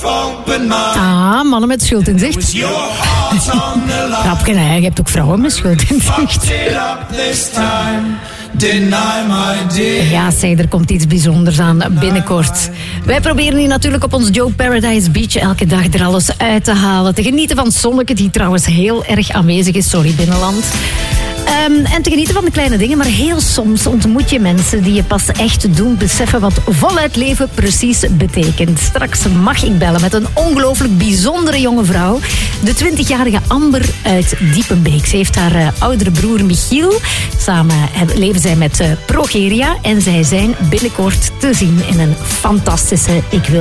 Ah, mannen met schuld in zicht. Grapje, hè. Je hebt ook vrouwen met schuld in zicht. Ja, zeg, er komt iets bijzonders aan binnenkort. Wij proberen hier natuurlijk op ons Joe Paradise Beach elke dag er alles uit te halen. Te genieten van het zonnetje, die trouwens heel erg aanwezig is. Sorry, binnenland. En te genieten van de kleine dingen, maar heel soms ontmoet je mensen die je pas echt doen beseffen wat voluit leven precies betekent. Straks mag ik bellen met een ongelooflijk bijzondere jonge vrouw. De 20-jarige Amber uit Diepenbeek. Ze heeft haar oudere broer Michiel. Samen leven zij met Progeria en zij zijn binnenkort te zien in een fantastische Ik Wil